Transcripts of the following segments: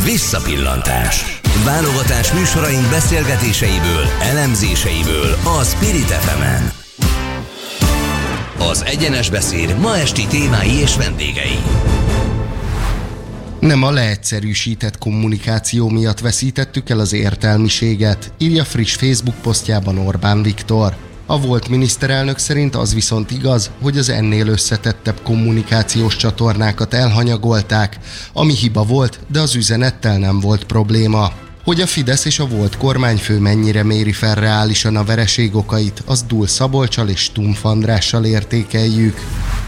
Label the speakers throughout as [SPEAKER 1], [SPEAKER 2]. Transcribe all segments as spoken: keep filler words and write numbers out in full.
[SPEAKER 1] Visszapillantás. Válogatás műsoraink beszélgetéseiből, elemzéseiből a Spirit ef emen. Az Egyenes Beszéd ma esti témái és vendégei.
[SPEAKER 2] Nem a leegyszerűsített kommunikáció miatt veszítettük el az értelmiséget, írja friss Facebook posztjában Orbán Viktor. A volt miniszterelnök szerint az viszont igaz, hogy az ennél összetettebb kommunikációs csatornákat elhanyagolták, ami hiba volt, de az üzenettel nem volt probléma. Hogy a Fidesz és a volt kormányfő mennyire méri fel reálisan a vereség okait, az Dul Szabolccsal és Stumpf Andrással értékeljük.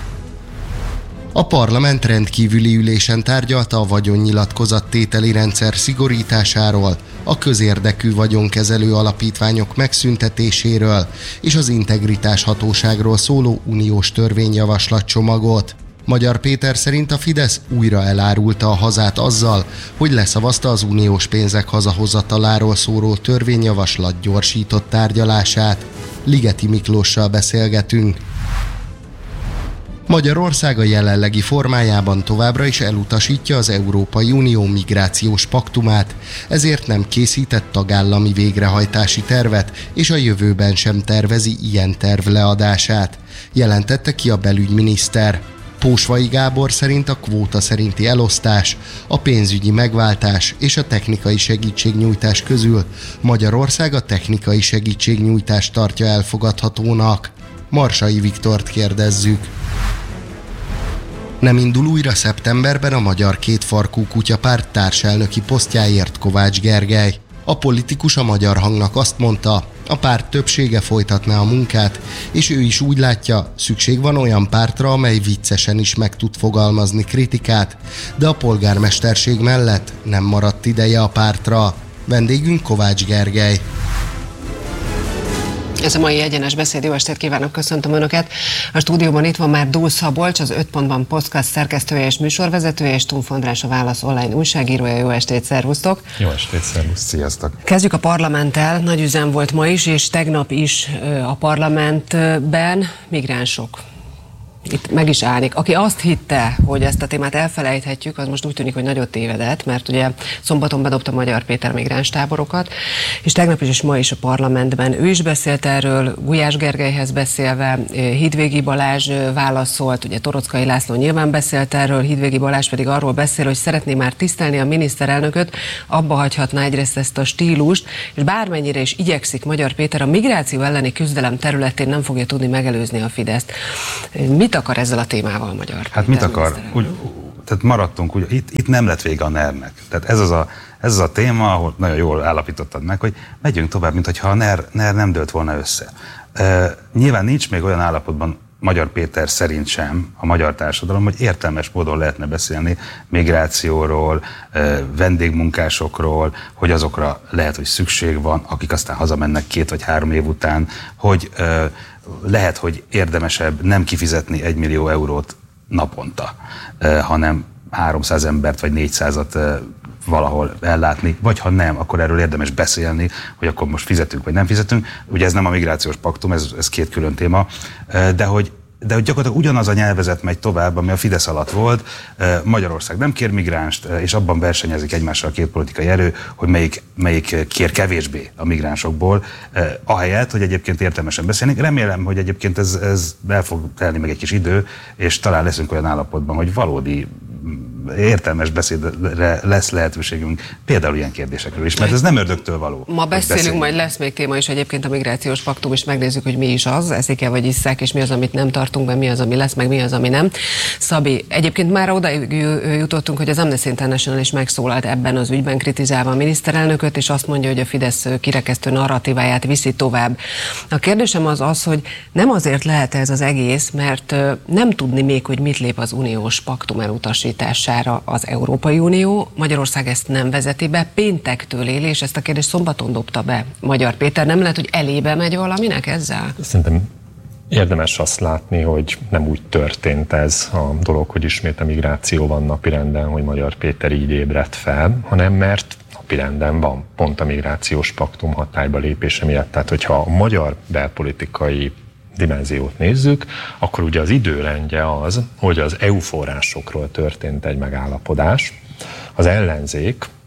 [SPEAKER 2] A parlament rendkívüli ülésen tárgyalta a vagyonnyilatkozattételi rendszer szigorításáról, a közérdekű vagyonkezelő alapítványok megszüntetéséről és az integritás hatóságról szóló uniós törvényjavaslatcsomagot. Magyar Péter szerint a Fidesz újra elárulta a hazát azzal, hogy leszavazta az uniós pénzek hazahozataláról szóló törvényjavaslat gyorsított tárgyalását. Ligeti Miklóssal beszélgetünk. Magyarország a jelenlegi formájában továbbra is elutasítja az Európai Unió migrációs paktumát, ezért nem készített tagállami végrehajtási tervet, és a jövőben sem tervezi ilyen terv leadását, jelentette ki a belügyminiszter. Pósvai Gábor szerint a kvóta szerinti elosztás, a pénzügyi megváltás és a technikai segítségnyújtás közül Magyarország a technikai segítségnyújtást tartja elfogadhatónak. Marsai Viktort kérdezzük. Nem indul újra szeptemberben a Magyar Kétfarkú Kutyapárt társelnöki posztjáért Kovács Gergely. A politikus a Magyar Hangnak azt mondta, a párt többsége folytatná a munkát, és ő is úgy látja, szükség van olyan pártra, amely viccesen is meg tud fogalmazni kritikát, de a polgármesterség mellett nem maradt ideje a pártra. Vendégünk Kovács Gergely.
[SPEAKER 3] Ez a mai Egyenes Beszéd, jó estét kívánok, köszöntöm Önöket. A stúdióban itt van már Dul Szabolcs, az öt pontban podcast szerkesztője és műsorvezetője, és Stumpf András, a Válasz online újságírója. Jó estét, szervusztok!
[SPEAKER 4] Jó estét, szervusz, sziasztok!
[SPEAKER 3] Kezdjük a parlamenttel. Nagy üzem volt ma is, és tegnap is a parlamentben migránsok. Itt meg is állnik. Aki azt hitte, hogy ezt a témát elfelejthetjük, az most úgy tűnik, hogy nagyot tévedett, mert ugye szombaton bedobta Magyar Péter migráns táborokat, és tegnap is és ma is a parlamentben ő is beszélt erről, Gulyás Gergelyhez beszélve, Hídvégi Balázs válaszolt, ugye Torockai László nyilván beszélt erről, Hídvégi Balázs pedig arról beszél, hogy szeretné már tisztelni a miniszterelnököt, abba hagyhatná egyrészt ezt a stílust, és bármennyire is igyekszik Magyar Péter, a migráció elleni küzdelem területén nem fogja tudni megelőzni a Fideszt. Mit akar ezzel a témával Magyar?
[SPEAKER 4] Hát mit akar? Úgy, tehát maradtunk, úgy, itt, itt nem lett vége a nernek. Tehát ez az a, ez az a téma, ahol nagyon jól állapítottad meg, hogy megyünk tovább, mintha a NER, NER nem dőlt volna össze. E, nyilván nincs még olyan állapotban Magyar Péter szerint sem a magyar társadalom, hogy értelmes módon lehetne beszélni migrációról, e, vendégmunkásokról, hogy azokra lehet, hogy szükség van, akik aztán hazamennek két vagy három év után, hogy e, lehet, hogy érdemesebb nem kifizetni egy millió eurót naponta, eh, hanem háromszáz embert vagy négyszázat eh, valahol ellátni, vagy ha nem, akkor erről érdemes beszélni, hogy akkor most fizetünk vagy nem fizetünk. Ugye ez nem a migrációs paktum, ez, ez két külön téma, eh, de hogy de hogy gyakorlatilag ugyanaz a nyelvezet megy tovább, ami a Fidesz alatt volt. Magyarország nem kér migránst, és abban versenyezik egymással a két politikai erő, hogy melyik, melyik kér kevésbé a migránsokból, ahelyett, hogy egyébként értelmesen beszélnénk. Remélem, hogy egyébként ez, ez el fog telni meg egy kis idő, és talán leszünk olyan állapotban, hogy valódi értelmes beszédre lesz lehetőségünk, például ilyen kérdésekről is, mert ez nem ördögtől való.
[SPEAKER 3] Ma beszélünk, majd lesz még téma is egyébként a migrációs paktum, és megnézzük, hogy mi is az, eszik-e vagy isszák, és mi az, amit nem tartunk be, mi az, ami lesz, meg mi az, ami nem. Szabi, egyébként már oda jutottunk, hogy az Amnesty International is megszólalt ebben az ügyben, kritizálva a miniszterelnököt, és azt mondja, hogy a Fidesz kirekesztő narratíváját viszi tovább. A kérdésem az az, hogy nem azért lehet ez az egész, mert nem tudni még, hogy mit lép az uniós paktum elutasítására az Európai Unió. Magyarország ezt nem vezeti be, péntektől él, és ezt a kérdést szombaton dobta be Magyar Péter. Nem lehet, hogy elébe megy valaminek ezzel?
[SPEAKER 4] Szerintem érdemes azt látni, hogy nem úgy történt ez a dolog, hogy ismét a migráció van napirenden, hogy Magyar Péter így ébredt fel, hanem mert napirenden van pont a migrációs paktum hatályba lépése miatt. Tehát, hogyha a magyar belpolitikai dimenziót nézzük, akkor ugye az időrendje az, hogy az é u forrásokról történt egy megállapodás. Az ellenzék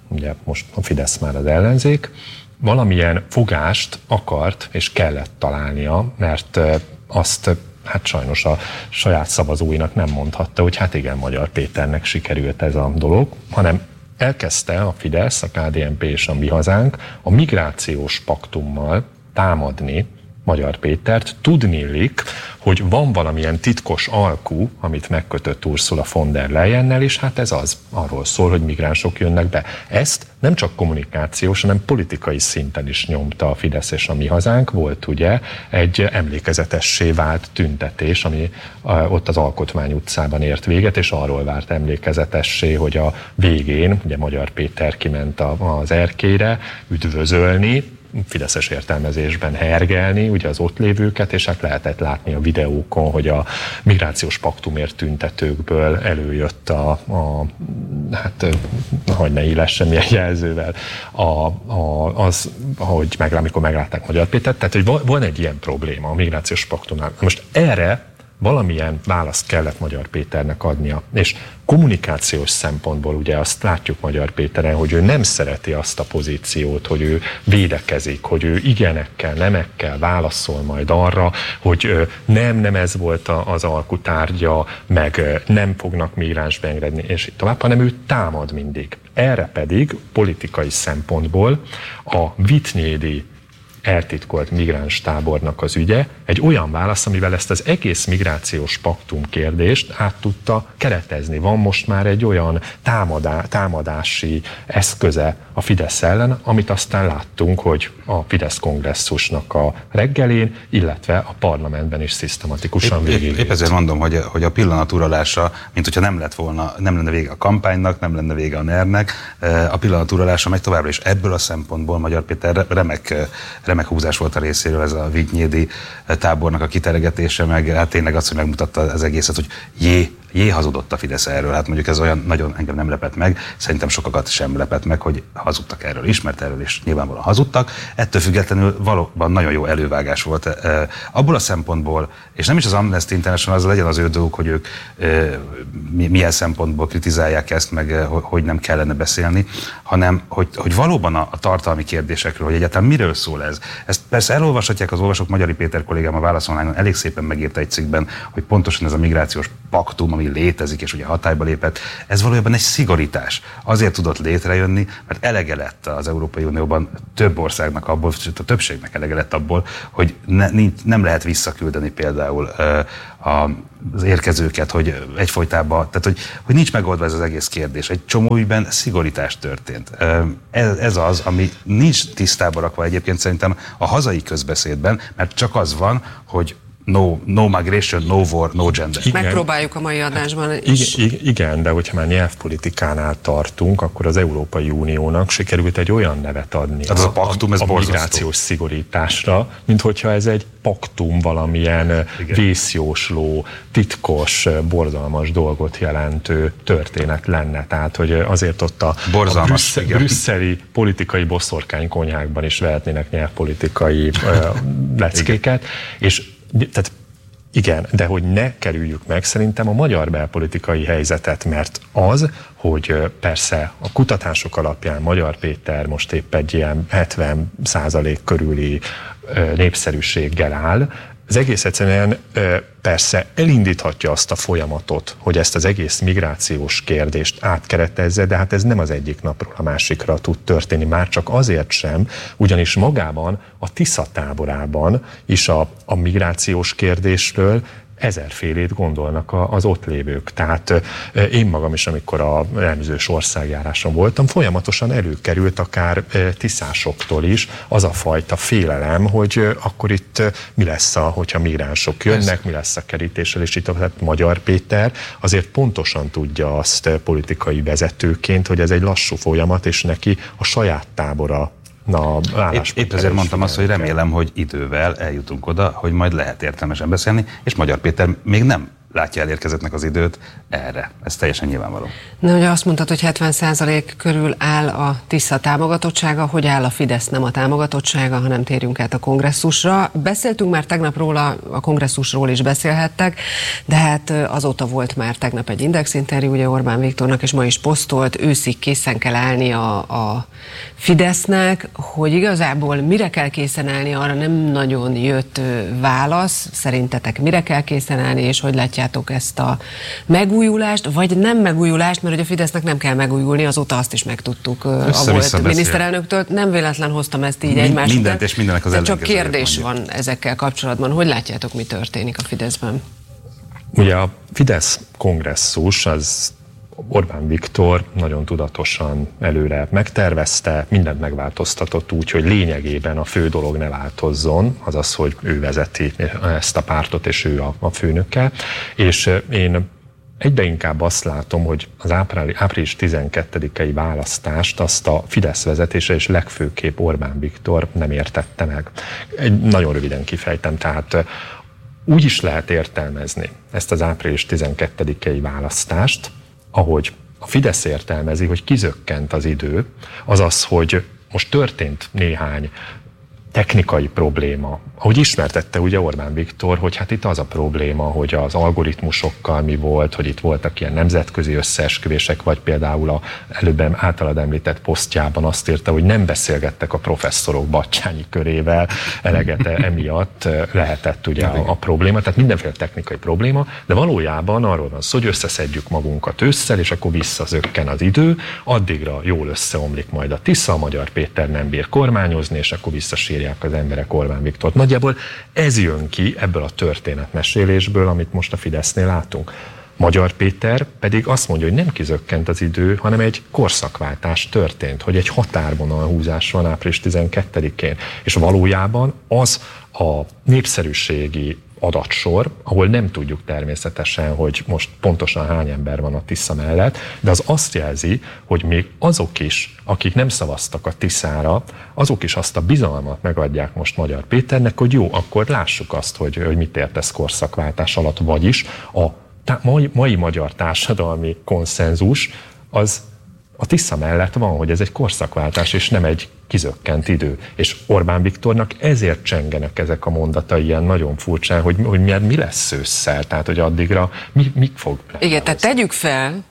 [SPEAKER 5] ugye most a Fidesz már az ellenzék, valamilyen fogást akart és kellett találnia, mert azt hát sajnos a saját szavazóinak nem mondhatta, hogy hát igen, Magyar Péternek sikerült ez a dolog, hanem elkezdte a Fidesz, a ká dé en pé és a Mi Hazánk a migrációs paktummal támadni Magyar Pétert. Tudniillik, hogy van valamilyen titkos alkú, amit megkötött Ursula von der Leyennel, és hát ez az, arról szól, hogy migránsok jönnek be. Ezt nem csak kommunikációs, hanem politikai szinten is nyomta a Fidesz és a Mi Hazánk. Volt ugye egy emlékezetessé vált tüntetés, ami ott az Alkotmány utcában ért véget, és arról várt emlékezetessé, hogy a végén ugye Magyar Péter kiment az erkélyre üdvözölni, fideszes értelmezésben hergelni, ugye az ott lévőket, és hát lehetett látni a videókon, hogy a migrációs paktumért tüntetőkből előjött a, a hát, hogy ne illess semmilyen jelzővel, a, a, az, hogy meg, amikor meglátták Magyar Pétert, tehát hogy van egy ilyen probléma a migrációs paktumnál. Most erre valamilyen választ kellett Magyar Péternek adnia, és kommunikációs szempontból ugye azt látjuk Magyar Péteren, hogy ő nem szereti azt a pozíciót, hogy ő védekezik, hogy ő igenekkel, nemekkel válaszol majd arra, hogy nem, nem ez volt az alkutárgya, meg nem fognak migráns beengedni, és így tovább, hanem ő támad mindig. Erre pedig politikai szempontból a Vityédi eltitkolt migráns tábornak az ügye egy olyan válasz, amivel ezt az egész migrációs paktum kérdést át tudta keretezni. Van most már egy olyan támadá, támadási eszköze a Fidesz ellen, amit aztán láttunk, hogy a Fidesz kongresszusnak a reggelén, illetve a parlamentben is szisztematikusan végig.
[SPEAKER 4] Épp ezért mondom, hogy, hogy a pillanat uralása, mint hogyha nem lett volna, nem lenne vége a kampánynak, nem lenne vége a nernek, a pillanat uralása megy továbbra is. Ebből a szempontból Magyar Péter remek remek húzás volt a részéről ez a Vityédi tábornak a kiteregetése, meg hát tényleg az, hogy megmutatta az egészet, hogy jé, jé hazudott a Fidesz erről. Hát mondjuk ez olyan nagyon engem nem lepett meg, szerintem sokakat sem lepett meg, hogy hazudtak erről is, mert erről is nyilvánvalóan hazudtak. Ettől függetlenül valóban nagyon jó elővágás volt e, abból a szempontból, és nem is az Amnesty International, az legyen az ő dolguk, hogy ők e, milyen szempontból kritizálják ezt, meg e, hogy nem kellene beszélni, hanem hogy, hogy valóban a, a tartalmi kérdésekről, hogy egyáltalán miről szól ez. Ezt persze elolvashatják az olvasók, Magyari Péter kollégám a Válasz Online-on elég szépen megírta egy cikkben, hogy pontosan ez a migrációs paktum, ami létezik és ugye hatályba lépett, ez valójában egy szigorítás. Azért tudott létrejönni, mert elege lett az Európai Unióban több országnak abból, sőt a többségnek elege lett abból, hogy ne, nem lehet visszaküldeni például az érkezőket, hogy egyfolytában, tehát hogy, hogy nincs megoldva ez az egész kérdés. Egy csomó ügyben szigorítás történt. Ez, ez az, ami nincs tisztába rakva egyébként szerintem a hazai közbeszédben, mert csak az van, hogy No, no migration, no war, no gender.
[SPEAKER 3] Igen. Megpróbáljuk a mai adásban
[SPEAKER 5] is. Igen, igen, de hogyha már nyelvpolitikánál tartunk, akkor az Európai Uniónak sikerült egy olyan nevet adni
[SPEAKER 4] hát a, a, paktum, ez
[SPEAKER 5] a, a migrációs szigorításra, mint hogyha ez egy paktum valamilyen igen. vészjósló, titkos, borzalmas dolgot jelentő történet lenne. Tehát, hogy azért ott a, a brüsszel, brüsszeli politikai boszorkánykonyhákban is vehetnének nyelvpolitikai uh, leckéket, és tehát igen, de hogy ne kerüljük meg szerintem a magyar belpolitikai helyzetet, mert az, hogy persze a kutatások alapján Magyar Péter most épp egy ilyen hetven százalék körüli népszerűséggel áll, az egész egyszerűen persze elindíthatja azt a folyamatot, hogy ezt az egész migrációs kérdést átkeretezze, de hát ez nem az egyik napról a másikra tud történni, már csak azért sem, ugyanis magában a Tisza táborában is a, a migrációs kérdésről ezerfélét gondolnak az ott lévők. Tehát én magam is, amikor a elemzős országjáráson voltam, folyamatosan előkerült akár tiszásoktól is az a fajta félelem, hogy akkor itt mi lesz, a, hogyha migránsok jönnek, mi lesz a kerítéssel, és itt tehát Magyar Péter azért pontosan tudja azt politikai vezetőként, hogy ez egy lassú folyamat, és neki a saját tábora Na,
[SPEAKER 4] épp, épp ezért mondtam azt, hogy remélem, hogy idővel eljutunk oda, hogy majd lehet értelmesen beszélni, és Magyar Péter még nem látja elérkezettnek az időt erre. Ez teljesen nyilvánvaló.
[SPEAKER 3] Na, ugye azt mondtad, hogy hetven százalék körül áll a Tisza támogatottsága, hogy áll a Fidesz nem a támogatottsága, hanem térjünk át a kongresszusra. Beszéltünk már tegnap róla, a kongresszusról is beszélhettek, de hát azóta volt már tegnap egy indexinterjú, ugye Orbán Viktornak, és ma is posztolt, őszig készen kell állni a, a Fidesznek, hogy igazából mire kell készen állni, arra nem nagyon jött válasz. Szerintetek mire kell készen állni, és hogy látjátok ezt a megújulást, vagy nem megújulást, mert hogy a Fidesznek nem kell megújulni, azóta azt is megtudtuk a volt miniszterelnöktől. Nem véletlen hoztam ezt így egymás
[SPEAKER 4] Mindent után, és mindenek az
[SPEAKER 3] csak kérdés mondjuk. Van ezekkel kapcsolatban. Hogy látjátok, mi történik a Fideszben?
[SPEAKER 5] Ugye a Fidesz kongresszus az Orbán Viktor nagyon tudatosan előre megtervezte, mindent megváltoztatott úgy, hogy lényegében a fő dolog ne változzon, azaz, hogy ő vezeti ezt a pártot, és ő a, a főnöke. És én egyre inkább azt látom, hogy az április tizenkettedikei választást azt a Fidesz vezetése és legfőképp Orbán Viktor nem értette meg. Egy, nagyon röviden kifejtem, tehát úgy is lehet értelmezni ezt az április tizenkettedikei választást, ahogy a Fidesz értelmezi, hogy kizökkent az idő, azaz, hogy most történt néhány technikai probléma. Ahogy ismertette ugye Orbán Viktor, hogy hát itt az a probléma, hogy az algoritmusokkal mi volt, hogy itt voltak ilyen nemzetközi összeesküvések, vagy például a előbb általad említett posztjában azt írta, hogy nem beszélgettek a professzorok Batthyány körével, eleget emiatt lehetett ugye a, a probléma, tehát mindenféle technikai probléma, de valójában arról van szó, hogy összeszedjük magunkat ősszel, és akkor visszazökken az idő, addigra jól összeomlik majd a Tisza, a Magyar Péter nem bír kormányozni, és akkor visszasírják az emberek Orbán Viktort. Nagyjából ez jön ki ebből a történetmesélésből, amit most a Fidesznél látunk. Magyar Péter pedig azt mondja, hogy nem kizökkent az idő, hanem egy korszakváltás történt, hogy egy határvonalhúzás van április tizenkettedikén. És valójában az a népszerűségi adatsor, ahol nem tudjuk természetesen, hogy most pontosan hány ember van a Tisza mellett, de az azt jelzi, hogy még azok is, akik nem szavaztak a Tiszára, azok is azt a bizalmat megadják most Magyar Péternek, hogy jó, akkor lássuk azt, hogy, hogy mit ért ez korszakváltás alatt, vagyis a tá- mai, mai magyar társadalmi konszenzus az a Tisza mellett van, hogy ez egy korszakváltás, és nem egy kizökkent idő. És Orbán Viktornak ezért csengenek ezek a mondatai ilyen nagyon furcsán, hogy, hogy mi, mi lesz ősszel, tehát hogy addigra mi, mi fog...
[SPEAKER 3] Igen, tehát tegyük fel,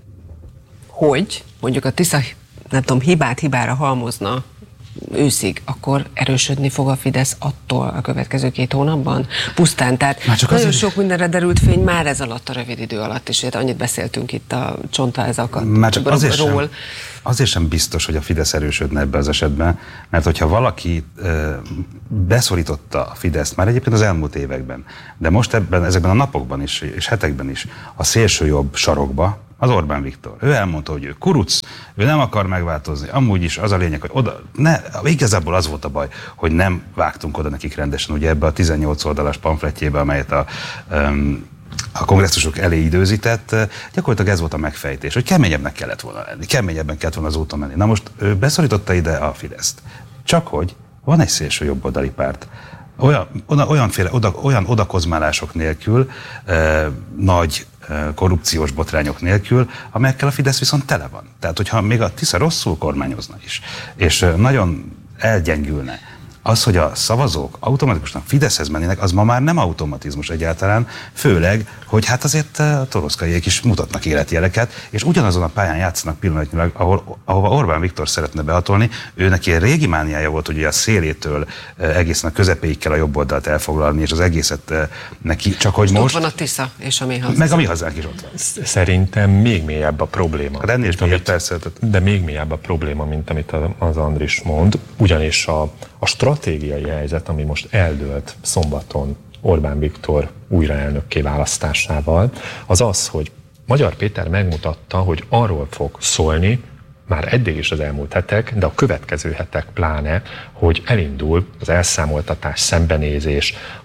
[SPEAKER 3] hogy mondjuk a Tisza, nem tudom, hibát hibára halmozna őszig, akkor erősödni fog a Fidesz attól a következő két hónapban? Pusztán, tehát nagyon azért... sok mindenre derült fény már ez alatt a rövid idő alatt is, annyit beszéltünk itt a csontvázakat
[SPEAKER 4] azért sem, azért sem biztos, hogy a Fidesz erősödne ebben az esetben, mert hogyha valaki e, beszorította a Fideszt már egyébként az elmúlt években, de most ebben, ezekben a napokban is, és hetekben is a szélső jobb sarokba, az Orbán Viktor. Ő elmondta, hogy ő kuruc, ő nem akar megváltozni. Amúgy is az a lényeg, hogy oda, ne, igazából az volt a baj, hogy nem vágtunk oda nekik rendesen, ugye ebbe a tizennyolc oldalas pamfletjébe, amelyet a, um, a kongresszusok elé időzített, gyakorlatilag ez volt a megfejtés, hogy keményebbnek kellett volna lenni, keményebben kellett volna az úton menni. Na most ő beszorította ide a Fideszt. Csak hogy van egy szélső jobboldali párt, olyan, olyanféle, oda, olyan odakozmálások nélkül, eh, nagy korrupciós botrányok nélkül, amelyekkel a Fidesz viszont tele van. Tehát, hogyha még a Tisza rosszul kormányozna is, és nagyon elgyengülne, az, hogy a szavazók automatikusan Fideszhez mennének, az ma már nem automatizmus egyáltalán, főleg, hogy hát azért a toroszkaiék is mutatnak életjeleket, és ugyanazon a pályán játszanak pillanatnyilag, ahol, ahova Orbán Viktor szeretne behatolni. Ő neki egy régi mániája volt, hogy a szélétől egészen a közepéig kell a jobb oldalt elfoglalni, és az egészet neki, csak hogy most...
[SPEAKER 3] Ott van a Tisza, és a mi hazánk.
[SPEAKER 4] Meg a mi hazánk is ott van.
[SPEAKER 5] Szerintem még mélyebb a probléma.
[SPEAKER 4] Hát ennél is mélyebb, persze.
[SPEAKER 5] De még mélyebb a probléma, mint amit az Andris mond, ugyanis a, a stratégiai helyzet, ami most eldőlt szombaton Orbán Viktor újraelnökké választásával, az az, hogy Magyar Péter megmutatta, hogy arról fog szólni, már eddig is az elmúlt hetek, de a következő hetek pláne, hogy elindul az elszámoltatás, szembenézés, a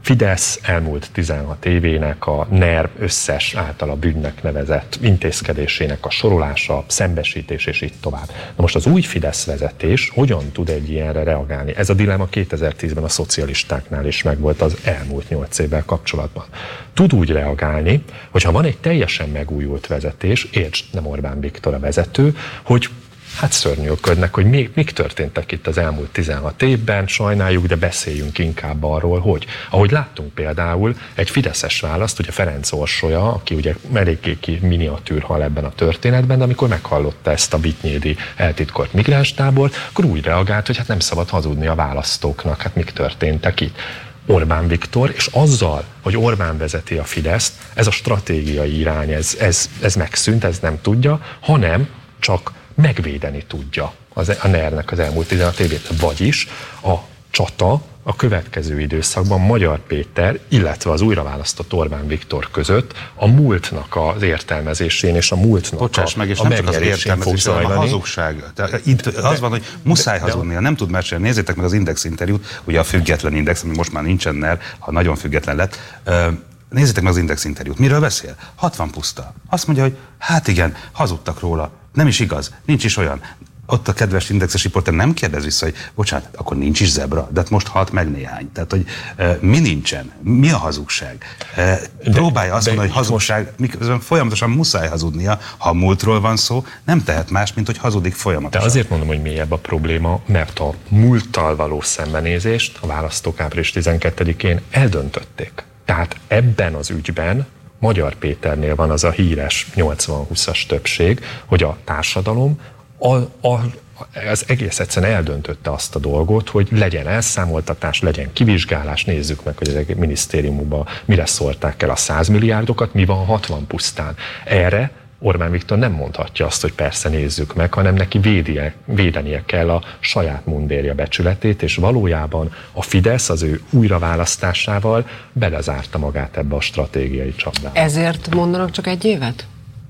[SPEAKER 5] Fidesz elmúlt tizenhat évének a NER összes általa bűnnek nevezett intézkedésének a sorolása, szembesítés és így tovább. Na most az új Fidesz vezetés hogyan tud egy ilyenre reagálni? Ez a dilemma kétezer-tízben a szocialistáknál is megvolt az elmúlt nyolc évvel kapcsolatban. Tud úgy reagálni, hogyha van egy teljesen megújult vezetés, értsd, nem Orbán Viktor a vezető, hogy hát szörnyűködnek, hogy még, még történtek itt az elmúlt tizenhat évben, sajnáljuk, de beszéljünk inkább arról, hogy ahogy láttunk például egy fideszes választ, ugye Ferenc Orsolya, aki ugye eléggé ki miniatűrhal ebben a történetben, de amikor meghallotta ezt a vitynédi eltitkolt migránstábort, akkor úgy reagált, hogy hát nem szabad hazudni a választóknak, hát mik történtek itt. Orbán Viktor, és azzal, hogy Orbán vezeti a Fideszt, ez a stratégiai irány, ez, ez, ez megszűnt, ez nem tudja, hanem csak megvédeni tudja az, a NER-nek az elmúlt tizenhat évét. Vagyis a csata a következő időszakban Magyar Péter, illetve az újraválasztott Orbán Viktor között a múltnak az értelmezésén és a múltnak
[SPEAKER 4] Bocsáss
[SPEAKER 5] a,
[SPEAKER 4] meg, és
[SPEAKER 5] a
[SPEAKER 4] nem csak az
[SPEAKER 5] értelmezés,
[SPEAKER 4] hanem a hazugság. Itt az van, hogy muszáj
[SPEAKER 5] de,
[SPEAKER 4] hazudnia, nem tud mesélni. Nézzétek meg az Index interjút, ugye a független Index, ami most már nincsen NER, ha nagyon független lett. Nézzétek meg az Index interjút. Miről beszél? hatvan puszta. Azt mondja, hogy hát igen, hazudtak róla. Nem is igaz, nincs is olyan. Ott a kedves Indexes riporter nem kérdez vissza, hogy bocsánat, akkor nincs is zebra, de hát most halt meg néhány. Tehát, hogy e, mi nincsen? Mi a hazugság? E, próbálja azt mondani, hogy hazugság, miközben folyamatosan muszáj hazudnia, ha a múltról van szó, nem tehet más, mint hogy hazudik folyamatosan.
[SPEAKER 5] De azért mondom, hogy mélyebb a probléma, mert a múlttal való szembenézést a választók április tizenkettedikén eldöntötték. Tehát ebben az ügyben Magyar Péternél van az a híres nyolcvan-húszas többség, hogy a társadalom a, a, az egész egyszerűen eldöntötte azt a dolgot, hogy legyen elszámoltatás, legyen kivizsgálás, nézzük meg, hogy az minisztériumban mire szórták el a száz milliárdokat, mi van hatvan pusztán. Erre Orbán Viktor nem mondhatja azt, hogy persze nézzük meg, hanem neki védie, védenie kell a saját mundérja becsületét, és valójában a Fidesz az ő újraválasztásával belezárta magát ebbe a stratégiai csapdába.
[SPEAKER 3] Ezért mondanak csak egy évet?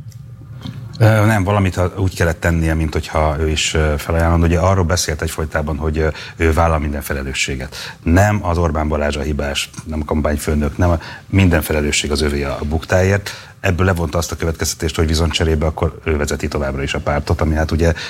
[SPEAKER 4] Nem, valamit úgy kellett tennie, mint hogyha ő is felajánlott. Ugye arról beszélt egyfolytában, hogy ő vállal minden felelősséget. Nem az Orbán Balázs a hibás, nem a kampányfőnök, nem a, minden felelősség az övé a buktáért. Ebből levonta azt a következtetést, hogy viszont cserébe akkor ő vezeti továbbra is a pártot, ami hát ugye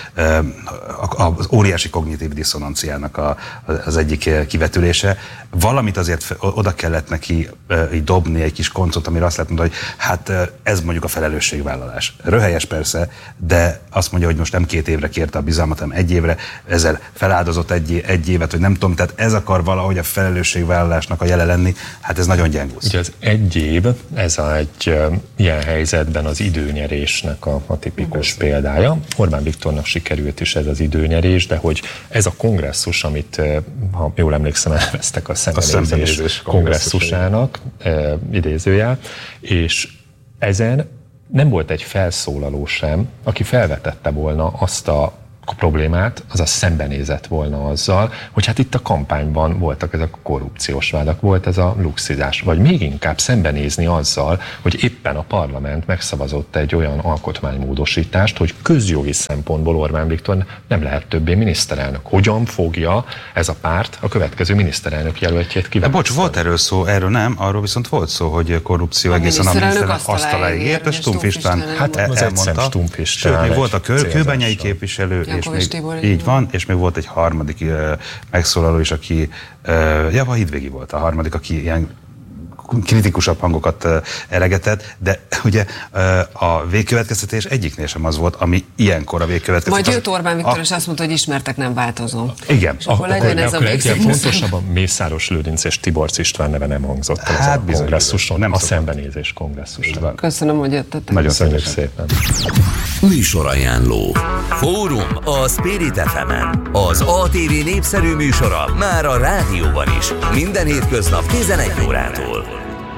[SPEAKER 4] az óriási kognitív diszonanciának a, az egyik kivetülése. Valamit azért oda kellett neki így dobni, egy kis koncot, amire azt lehet mondani, hogy hát ez mondjuk a felelősségvállalás. Röhelyes persze, de azt mondja, hogy most nem két évre kérte a bizalmat, hanem egy évre, ezzel feláldozott egy, egy évet, hogy nem tudom, tehát ez akar valahogy a felelősségvállalásnak a jele lenni, hát ez nagyon gyengúsz.
[SPEAKER 5] Ugye az egy év, ez a egy ilyen helyzetben az időnyerésnek a, a tipikus példája. Orbán Viktornak sikerült is ez az időnyerés, de hogy ez a kongresszus, amit, ha jól emlékszem, elveztek a szembenézés kongresszusának, e, idézőjel, és ezen nem volt egy felszólaló sem, aki felvetette volna azt a problémát, azaz szembenézett volna azzal, hogy hát itt a kampányban voltak ezek a korrupciós vádak, volt ez a luxizás, vagy még inkább szembenézni azzal, hogy éppen a parlament megszavazott egy olyan alkotmánymódosítást, hogy közjogi szempontból Orbán Viktor nem lehet többé miniszterelnök. Hogyan fogja ez a párt a következő miniszterelnök jelöltjét kiválasztani?
[SPEAKER 4] Bocs, volt erről szó, erről nem, arról viszont volt szó, hogy korrupció a egészen a miniszterelnök asztaláig ért, és Stumpf István
[SPEAKER 5] hát az elmondta. Stumpf István.
[SPEAKER 4] Sőt, még volt a Kőbenyei képviselő, és még, így van, és még volt egy harmadik uh, megszólaló is, aki, uh, ja, a Hidvégi volt a harmadik, aki ilyen kritikusabb hangokat uh, elegetett, de ugye uh, a végkövetkeztetés egyiknél sem az volt, ami ilyenkor a végkövetkeztetés.
[SPEAKER 3] Majd jött Orbán Viktor, a... és azt mondta, hogy ismertek, nem változom.
[SPEAKER 4] Igen.
[SPEAKER 3] És akkor legyen ez a
[SPEAKER 5] végszó. Pontosabban Mészáros Lőrinc és Tiborcs István neve nem hangzott el hát, a kongresszuson, nem a szembenézés kongresszuson.
[SPEAKER 3] Köszönöm, hogy jöttetek.
[SPEAKER 4] Nagyon
[SPEAKER 5] köszönjük szépen.
[SPEAKER 1] Műsorajánló. Fórum a Spirit ef emen. Az á té vé népszerű műsora már a rádióban is. Minden hétköznap tizenegy órától.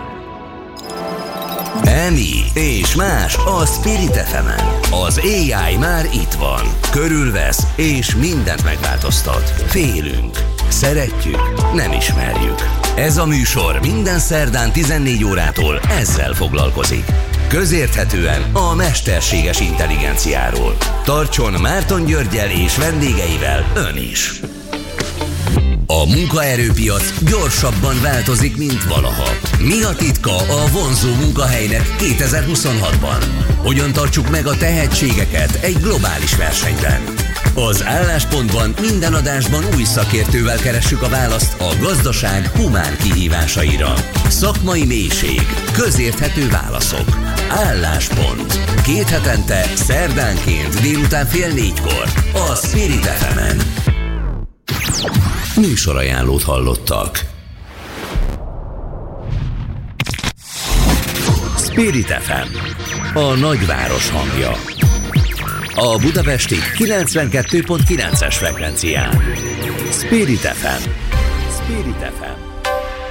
[SPEAKER 1] Emi és más a Spirit ef emen. Az á i már itt van. Körülvesz és mindent megváltoztat. Félünk. Szeretjük. Nem ismerjük. Ez a műsor minden szerdán tizennégy órától ezzel foglalkozik. Közérthetően a mesterséges intelligenciáról. Tartson Márton Györggyel és vendégeivel ön is. A munkaerőpiac gyorsabban változik, mint valaha. Mi a titka a vonzó munkahelynek kétezer-huszonhatban? Hogyan tartsuk meg a tehetségeket egy globális versenyben? Az Álláspontban minden adásban új szakértővel keressük a választ a gazdaság humán kihívásaira. Szakmai mélység, közérthető válaszok. Álláspont. Két hetente, szerdánként délután fél négykor a Spirit ef emen. Műsorajánlót hallottak. Spirit ef em, a nagyváros hangja. A budapesti kilencvenkettő pont kilences frekvencián. Spirit ef em. Spirit ef em.